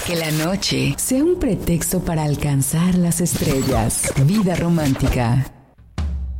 Que la noche sea un pretexto para alcanzar las estrellas. Vida romántica.